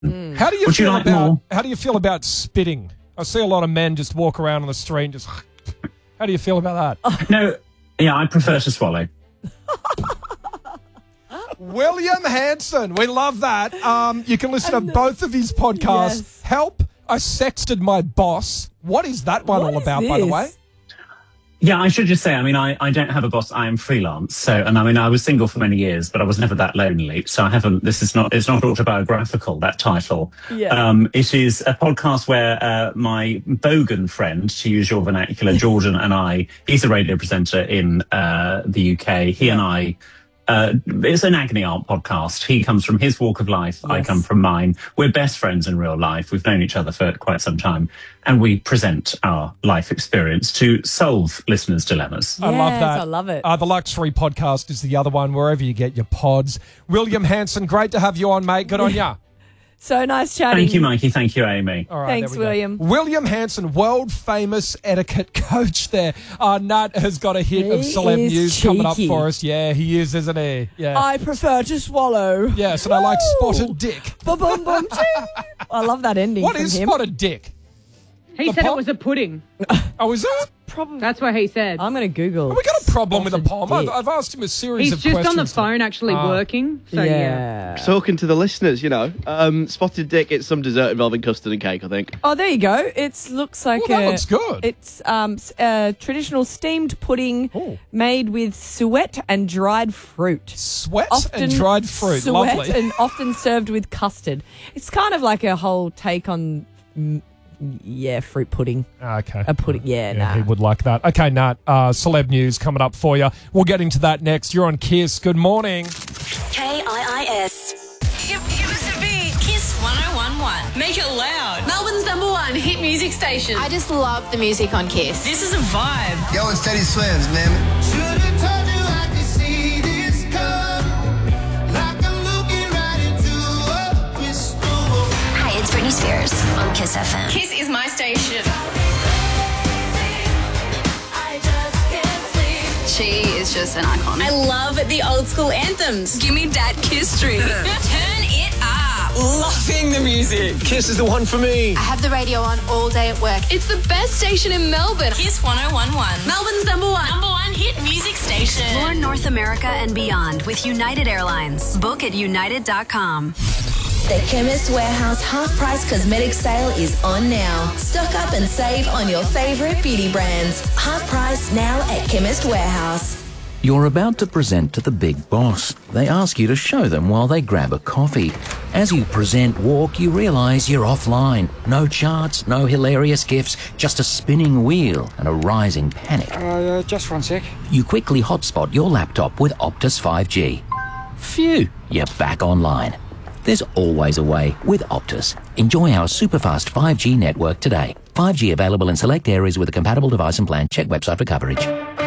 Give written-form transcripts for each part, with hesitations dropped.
How do you feel about spitting? I see a lot of men just walk around on the street and just... How do you feel about that? No, yeah, I prefer to swallow. William Hanson, we love that. You can listen to both of his podcasts. Yes. Help, I Sexted My Boss. What is that one all about, by the way? Yeah, I should just say, I don't have a boss. I am freelance. So, I was single for many years, but I was never that lonely. So it's not autobiographical, that title. Yeah. It is a podcast where my bogan friend, to use your vernacular, Jordan, and I, he's a radio presenter in the UK. He and I, it's an agony aunt podcast. He comes from his walk of life. Yes. I come from mine. We're best friends in real life. We've known each other for quite some time. And we present our life experience to solve listeners' dilemmas. I love that. I love it. The Luxury Podcast is the other one, wherever you get your pods. William Hanson, great to have you on, mate. Good on ya. So nice chatting. Thank you, Mikey. Thank you, Amy. All right, thanks, William. William Hanson, world-famous etiquette coach there. Nat has got a hit of celeb news coming up for us. Yeah, he is, isn't he? Yeah. I prefer to swallow. Yes, and I like spotted dick. Boom, boom, I love that ending. What is spotted dick? He said it was a pudding. Oh, is it? That's what he said. I'm going to Google. Have we got a problem with a POM? I've asked him a series of questions. He's just on the phone actually working. So yeah. Talking to the listeners, spotted dick, it's some dessert involving custard and cake, I think. Oh, there you go. It looks like that looks good. It's traditional steamed pudding made with suet and dried fruit. Sweat and dried fruit. Suet Lovely. and often served with custard. It's kind of like a whole take on... fruit pudding. Okay. A pudding, nah. He would like that. Okay, Nat, celeb news coming up for you. We'll get into that next. You're on KISS. Good morning. KIIS. Give us a beat. KISS 101.1. Make it loud. Melbourne's #1 hit music station. I just love the music on KISS. This is a vibe. Yo, it's Teddy Swims, man. Should've told you I could see this come. Like I'm looking right into a crystal. Hi, it's Britney Spears on KISS FM. KISS is my station. She is just an icon. I love the old school anthems. Give me that KISS streak. Turn it up. Loving the music. KISS is the one for me. I have the radio on all day at work. It's the best station in Melbourne. KISS 101.1. Melbourne's #1 hit music station. Explore North America and beyond with United Airlines. Book at united.com. The Chemist Warehouse half-price cosmetic sale is on now. Stock up and save on your favourite beauty brands. Half price now at Chemist Warehouse. You're about to present to the big boss. They ask you to show them while they grab a coffee. As you present walk, you realise you're offline. No charts, no hilarious gifs, just a spinning wheel and a rising panic. Just 1 sec. You quickly hotspot your laptop with Optus 5G. Phew, you're back online. There's always a way with Optus. Enjoy our super-fast 5G network today. 5G available in select areas with a compatible device and plan. Check website for coverage.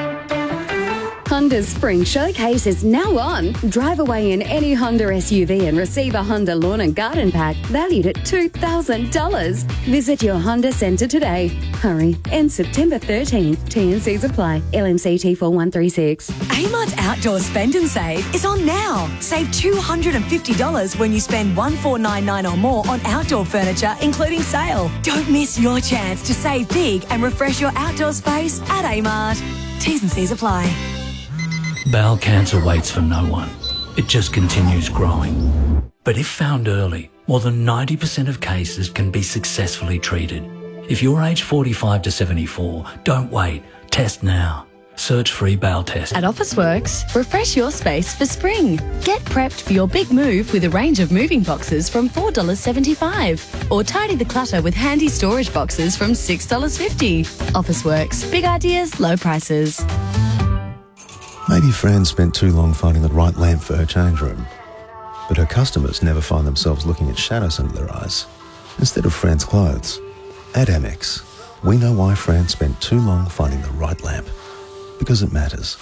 Honda's Spring Showcase is now on. Drive away in any Honda SUV and receive a Honda Lawn and Garden Pack valued at $2,000. Visit your Honda Centre today. Hurry. Ends September 13th. T&Cs apply. LMCT 4136. Amart's Outdoor Spend and Save is on now. Save $250 when you spend $1,499 or more on outdoor furniture, including sale. Don't miss your chance to save big and refresh your outdoor space at Amart. T's and C's apply. Bowel cancer waits for no one. It just continues growing. But if found early, more than 90% of cases can be successfully treated. If you're aged 45 to 74, don't wait. Test now. Search free bowel test. At Officeworks, refresh your space for spring. Get prepped for your big move with a range of moving boxes from $4.75. Or tidy the clutter with handy storage boxes from $6.50. Officeworks. Big ideas, low prices. Maybe Fran spent too long finding the right lamp for her change room. But her customers never find themselves looking at shadows under their eyes instead of Fran's clothes. At Amex, we know why Fran spent too long finding the right lamp. Because it matters.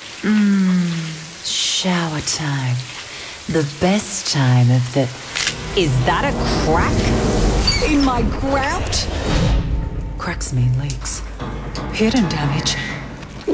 Shower time. The best time of the... Is that a crack in my grout? Cracks mean leaks. Hidden damage.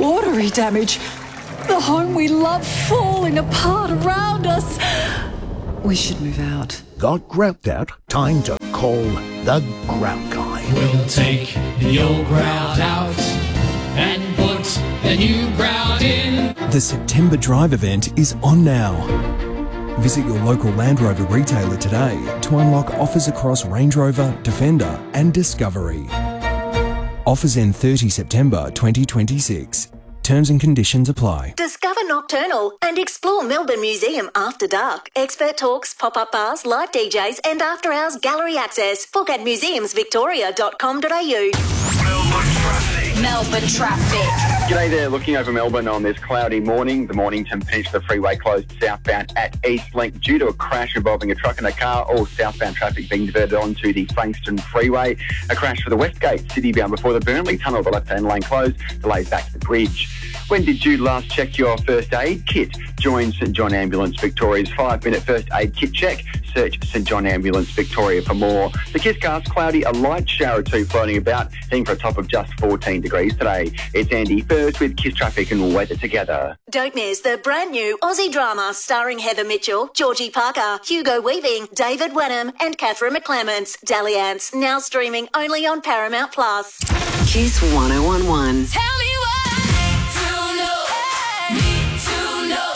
Watery damage. The home we love falling apart around us. We should move out. Got grout out? Time to call the Grout Guy. We'll take the old grout out and put the new grout in. The September Drive event is on now. Visit your local Land Rover retailer today to unlock offers across Range Rover, Defender and Discovery. Offers end 30 September 2026. Terms and conditions apply. Discover Nocturnal and explore Melbourne Museum after dark. Expert talks, pop-up bars, live DJs and after-hours gallery access. Book at museumsvictoria.com.au. Melbourne traffic. G'day there, looking over Melbourne on this cloudy morning. The Mornington Peninsula Freeway closed southbound at Eastlink due to a crash involving a truck and a car. All southbound traffic being diverted onto the Frankston Freeway. A crash for the Westgate Citybound before the Burnley Tunnel, the left-hand lane closed. Delays back to the bridge. When did you last check your first aid kit? Join St John Ambulance Victoria's 5-minute first aid kit check. Search St John Ambulance Victoria for more. The Kisscast, cloudy, a light shower or two floating about, heading for a top of just 14 degrees today. It's Andy first with Kiss Traffic and weather together. Don't miss the brand new Aussie drama starring Heather Mitchell, Georgie Parker, Hugo Weaving, David Wenham and Catherine McClements. Dalliance, now streaming only on Paramount+. Kiss 1011. Tell me what to know. Need to know.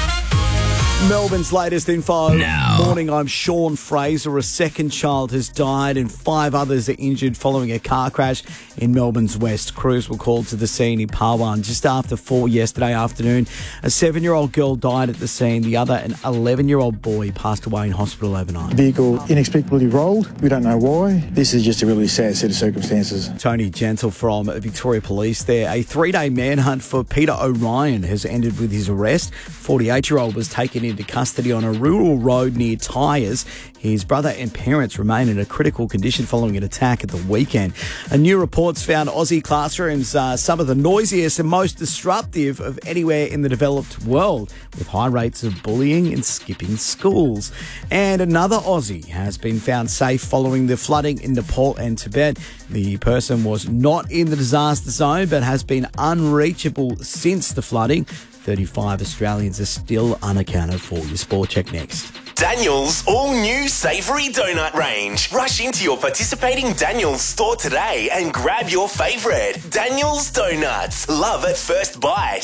Melbourne's latest info. Now. Morning, I'm Sean Fraser. A second child has died and 5 others are injured following a car crash in Melbourne's west. Crews were called to the scene in Parwan just after 4 yesterday afternoon. A 7-year-old girl died at the scene. The other, an 11-year-old boy, passed away in hospital overnight. Vehicle inexplicably rolled. We don't know why. This is just a really sad set of circumstances. Tony Gentle from Victoria Police there. A 3-day manhunt for Peter O'Ryan has ended with his arrest. 48-year-old was taken into custody on a rural road near Tyres. His brother and parents remain in a critical condition following an attack at the weekend. A new report's found Aussie classrooms some of the noisiest and most disruptive of anywhere in the developed world, with high rates of bullying and skipping schools. And another Aussie has been found safe following the flooding in Nepal and Tibet. The person was not in the disaster zone but has been unreachable since the flooding. 35 Australians are still unaccounted for. Your sport check next. Daniel's all-new savoury donut range. Rush into your participating Daniel's store today and grab your favourite. Daniel's Donuts. Love at first bite.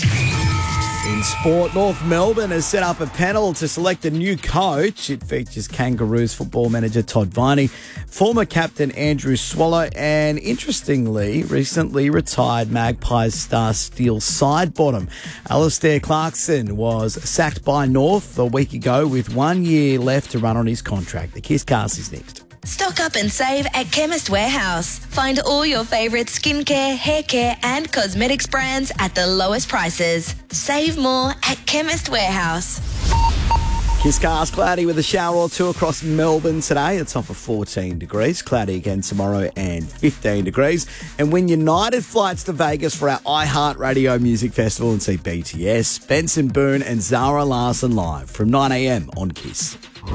In sport, North Melbourne has set up a panel to select a new coach. It features Kangaroos football manager Todd Viney, former captain Andrew Swallow, and interestingly, recently retired Magpies star Steele Sidebottom. Alistair Clarkson was sacked by North a week ago with 1 year left to run on his contract. The Kisscast is next. Stock up and save at Chemist Warehouse. Find all your favourite skincare, hair care and cosmetics brands at the lowest prices. Save more at Chemist Warehouse. Kisscast, cloudy with a shower or two across Melbourne today. It's off of 14 degrees. Cloudy again tomorrow and 15 degrees. And when United flights to Vegas for our iHeartRadio Music Festival and see BTS, Benson Boone and Zara Larsson live from 9 a.m. on Kiss.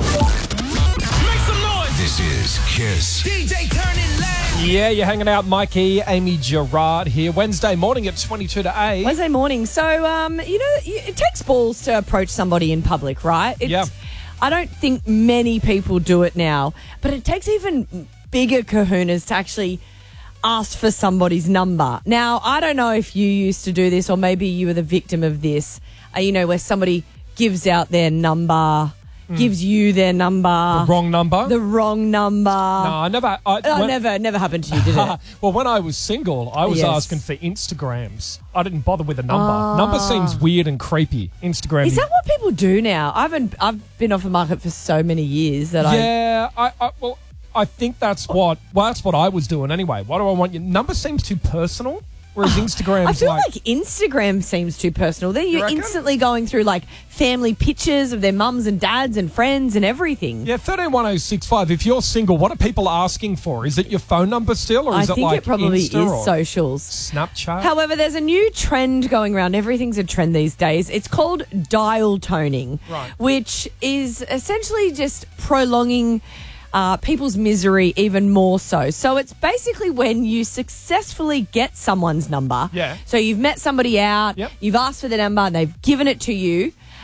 This is Kiss. DJ, turn it loud. Yeah, you're hanging out. Mikey, Amy Gerard here. Wednesday morning at 22 to 8. Wednesday morning. So, it takes balls to approach somebody in public, right? Yeah. I don't think many people do it now, but it takes even bigger kahunas to actually ask for somebody's number. Now, I don't know if you used to do this or maybe you were the victim of this, where somebody gives out their number, gives you their number. The wrong number? The wrong number. No, I never. Never happened to you, did it? Well, when I was single, I was asking for Instagrams. I didn't bother with a number. Number seems weird and creepy. Instagram. Is that what people do now? I've been off the market for so many years that I think that's what I was doing anyway. Why do I want your number? Seems too personal. Whereas Instagram, I feel like Instagram seems too personal. Then you're instantly going through like family pictures of their mums and dads and friends and everything. Yeah, 131065. If you're single, what are people asking for? Is it your phone number still, or is it like I think it probably Insta is socials, Snapchat? However, there's a new trend going around. Everything's a trend these days. It's called dial toning, which is essentially just prolonging people's misery even more so. So it's basically when you successfully get someone's number. Yeah. So you've met somebody out, you've asked for their number, and they've given it to you.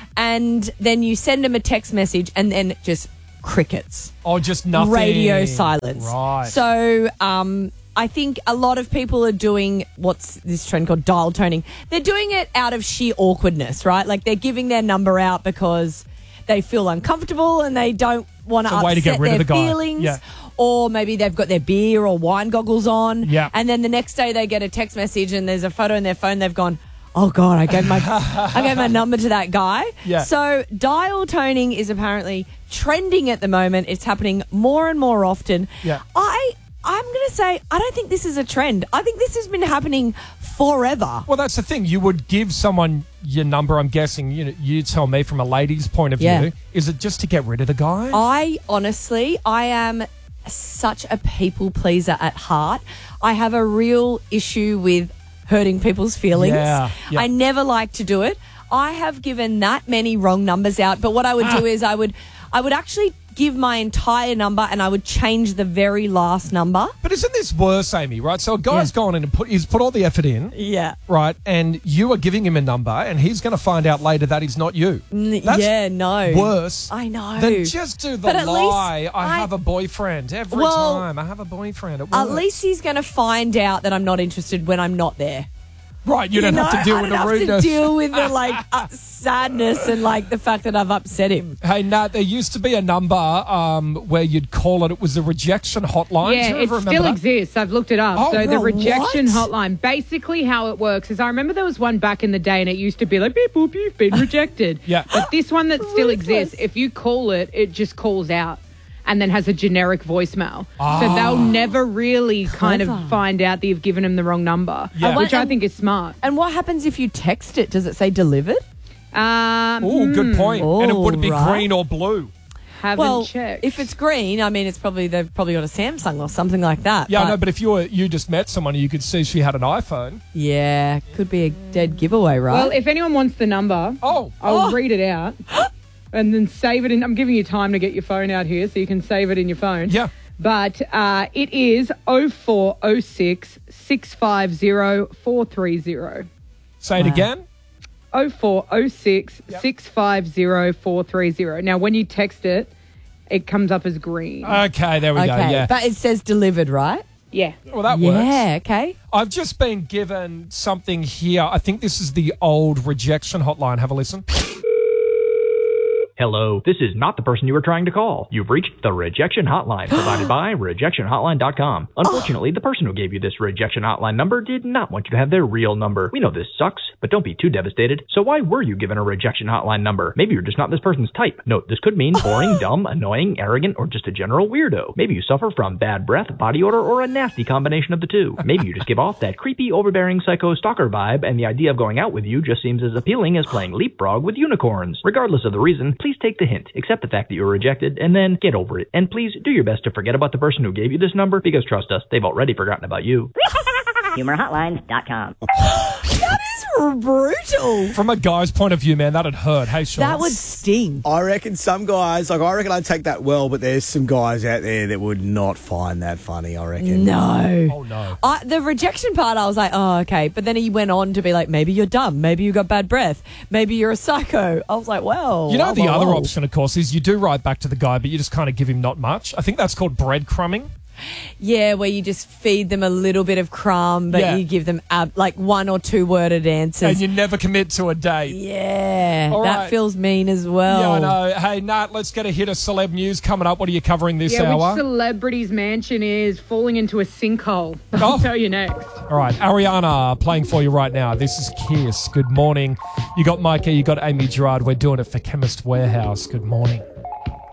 and then you send them a text message and then just crickets. Oh, just nothing. Radio silence. Right. So I think a lot of people are doing what's this trend called dial toning. They're doing it out of sheer awkwardness, right? Like they're giving their number out because they feel uncomfortable and they don't want to upset their feelings. Yeah. Or maybe they've got their beer or wine goggles on. Yeah. And then the next day they get a text message and there's a photo in their phone. They've gone, oh God, I gave my number to that guy. Yeah. So dial toning is apparently trending at the moment. It's happening more and more often. Yeah. I'm going to say, I don't think this is a trend. I think this has been happening forever. Well, that's the thing. You would give someone your number, I'm guessing, you tell me from a lady's point of view. Is it just to get rid of the guy? I am such a people pleaser at heart. I have a real issue with hurting people's feelings. Yeah. I never like to do it. I have given that many wrong numbers out, but what I would do is I would actually give my entire number and I would change the very last number. But isn't this worse, Amy, right? So a guy's gone in and he's put all the effort in. Yeah. Right, and you are giving him a number and he's going to find out later that he's not you. That's worse. I know. Then just do the But at lie. least I have a boyfriend every time. I have a boyfriend. At least he's going to find out that I'm not interested when I'm not there. Right, you don't have to deal with the rudeness. I don't have to deal with the sadness and the fact that I've upset him. Hey, Nat, there used to be a number where you'd call it. It was the rejection hotline. Yeah, it still exists. I've looked it up. Oh, so the well, rejection what? hotline, basically how it works is I remember there was one back in the day and it used to be like, beep, boop, you've been rejected. Yeah. But this one that still exists, if you call it, it just calls out and then has a generic voicemail. So they'll never really kind of find out that you've given them the wrong number, which I think is smart. And what happens if you text it? Does it say delivered? Good point. And would it be green or blue? Haven't checked. If it's green, I mean, they've probably got a Samsung or something like that. Yeah, I know, but if you just met someone and you could see she had an iPhone. Yeah, could be a dead giveaway, right? Well, if anyone wants the number, I'll read it out. And then save it in. I'm giving you time to get your phone out here so you can save it in your phone. Yeah. But it is 0406 650 430. Say it again. 0406 650 430. Now, when you text it, it comes up as green. Okay, there we go. Yeah. But it says delivered, right? Yeah. Well, that works. Yeah, okay. I've just been given something here. I think this is the old rejection hotline. Have a listen. Hello, this is not the person you were trying to call. You've reached the rejection hotline provided by rejectionhotline.com. Unfortunately, the person who gave you this rejection hotline number did not want you to have their real number. We know this sucks, but don't be too devastated. So why were you given a rejection hotline number? Maybe you're just not this person's type. Note, this could mean boring, dumb, annoying, arrogant, or just a general weirdo. Maybe you suffer from bad breath, body odor, or a nasty combination of the two. Maybe you just give off that creepy, overbearing psycho stalker vibe, and the idea of going out with you just seems as appealing as playing leapfrog with unicorns. Regardless of the reason, please take the hint, accept the fact that you were rejected, and then get over it. And please do your best to forget about the person who gave you this number, because trust us, they've already forgotten about you. HumorHotline.com. That is brutal. From a guy's point of view, man, that'd hurt. Hey, Sean. That would sting. I reckon some guys, I reckon I'd take that well, but there's some guys out there that would not find that funny, I reckon. No. Oh, no. The rejection part, I was like, oh, okay. But then he went on to be like, maybe you're dumb. Maybe you got bad breath. Maybe you're a psycho. I was like, well. You know, the other option, of course, is you do write back to the guy, but you just kind of give him not much. I think that's called breadcrumbing. Yeah, where you just feed them a little bit of crumb, but you give them like 1 or 2 worded answers. And you never commit to a date. Yeah, all that right. feels mean as well. Yeah, I know. Hey, Nat, let's get a hit of celeb news coming up. What are you covering this hour? Which celebrity's mansion is falling into a sinkhole? I'll tell you next. All right, Ariana playing for you right now. This is Kiss. Good morning. You got Micah, you got Amy Gerard. We're doing it for Chemist Warehouse. Good morning.